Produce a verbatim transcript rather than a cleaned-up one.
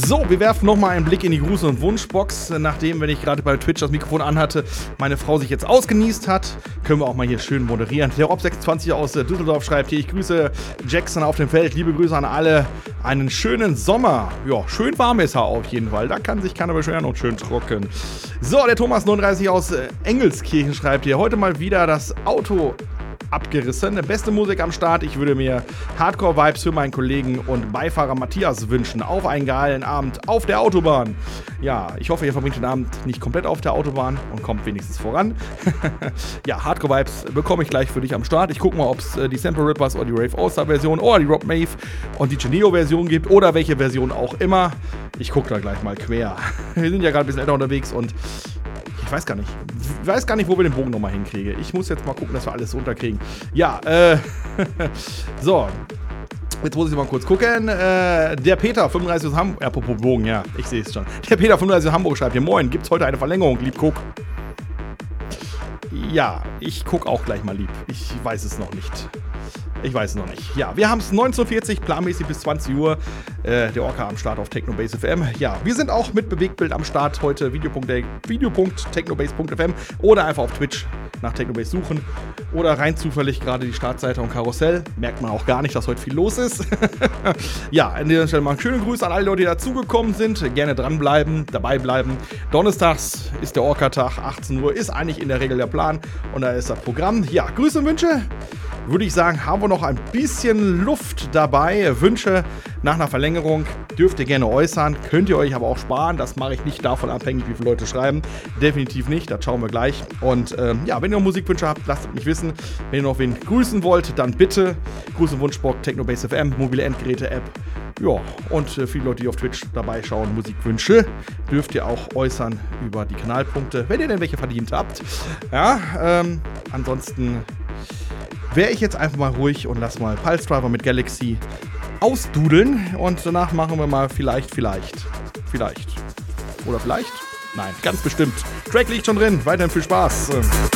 So, wir werfen nochmal einen Blick in die Gruß- und Wunschbox. Nachdem, wenn ich gerade bei Twitch das Mikrofon anhatte, meine Frau sich jetzt ausgenießt hat, können wir auch mal hier schön moderieren. Der Rob sechsundzwanzig aus Düsseldorf schreibt hier: Ich grüße Jackson auf dem Feld. Liebe Grüße an alle. Einen schönen Sommer. Ja, schön warm ist er auf jeden Fall. Da kann sich keiner beschweren und schön trocken. So, der Thomas neununddreißig aus Engelskirchen schreibt hier: Heute mal wieder das Auto abgerissen. Beste Musik am Start. Ich würde mir Hardcore-Vibes für meinen Kollegen und Beifahrer Matthias wünschen. Auf einen geilen Abend auf der Autobahn. Ja, ich hoffe, ihr verbringt den Abend nicht komplett auf der Autobahn und kommt wenigstens voran. Ja, Hardcore-Vibes bekomme ich gleich für dich am Start. Ich gucke mal, ob es äh, die Sample Rippers oder die Rave All-Star-Version oder die Rob Maeve und die Geneo-Version gibt oder welche Version auch immer. Ich gucke da gleich mal quer. Wir sind ja gerade ein bisschen älter unterwegs und ich weiß gar nicht. Ich weiß gar nicht, wo wir den Bogen nochmal hinkriegen. Ich muss jetzt mal gucken, dass wir alles runterkriegen. Ja, äh. so. Jetzt muss ich mal kurz gucken. Äh, der Peter, fünfunddreißig aus Hamburg. Apropos Bogen, ja, ich sehe es schon. Der Peter, fünfunddreißig aus Hamburg schreibt hier: Moin, gibt's heute eine Verlängerung, lieb guck. Ja, ich guck auch gleich mal lieb. Ich weiß es noch nicht. Ich weiß es noch nicht. Ja, wir haben es neunzehn Uhr vierzig, planmäßig bis zwanzig Uhr. Äh, der Orca am Start auf Technobase F M. Ja, wir sind auch mit Bewegtbild am Start heute. video punkt technobase punkt f m oder einfach auf Twitch nach Technobase suchen. Oder rein zufällig gerade die Startseite und Karussell. Merkt man auch gar nicht, dass heute viel los ist. Ja, an dieser Stelle mal schöne Grüße an alle Leute, die dazugekommen sind. Gerne dranbleiben, dabei bleiben. Donnerstags ist der Orca-Tag, achtzehn Uhr ist eigentlich in der Regel der Plan. Und da ist das Programm. Ja, Grüße und Wünsche. Würde ich sagen, haben wir noch ein bisschen Luft dabei. Wünsche nach einer Verlängerung dürft ihr gerne äußern. Könnt ihr euch aber auch sparen. Das mache ich nicht davon abhängig, wie viele Leute schreiben. Definitiv nicht, das schauen wir gleich. Und ähm, ja, wenn ihr noch Musikwünsche habt, lasst es mich wissen. Wenn ihr noch wen grüßen wollt, dann bitte. Grüße und Wunschbox, Technobase F M, mobile Endgeräte-App. Ja, und äh, viele Leute, die auf Twitch dabei schauen, Musikwünsche, dürft ihr auch äußern über die Kanalpunkte, wenn ihr denn welche verdient habt. Ja, ähm, ansonsten wäre ich jetzt einfach mal ruhig und lass mal Pulse Driver mit Galaxy ausdudeln und danach machen wir mal vielleicht, vielleicht, vielleicht oder vielleicht? Nein, ganz bestimmt. Track liegt schon drin. Weiterhin viel Spaß.